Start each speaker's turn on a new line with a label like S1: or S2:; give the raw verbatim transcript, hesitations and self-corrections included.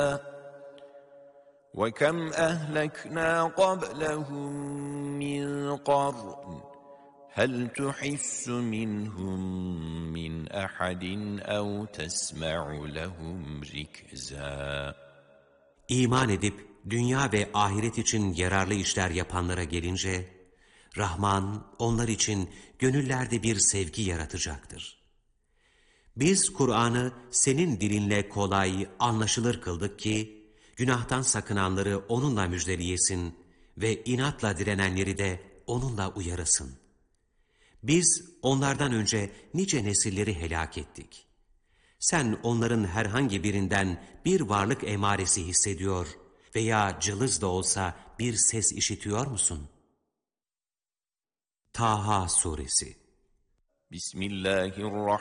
S1: وَكَمْ أَهْلَكْنَا قَبْلَهُمْ مِنْ قَرْنٍ هَلْ تُحِسُّ مِنْهُمْ مِنْ أَحَدٍ أَوْ تَسْمَعُ لَهُمْ رِكْزًا.
S2: İman edip dünya ve ahiret için yararlı işler yapanlara gelince, Rahman onlar için gönüllerde bir sevgi yaratacaktır. Biz Kur'an'ı senin dilinle kolay, anlaşılır kıldık ki, günahtan sakınanları onunla müjdeleyesin ve inatla direnenleri de onunla uyarasın. Biz onlardan önce nice nesilleri helak ettik. Sen onların herhangi birinden bir varlık emaresi hissediyor veya cılız da olsa bir ses işitiyor musun? Taha Suresi.
S1: Bismillahirrahmanirrahim.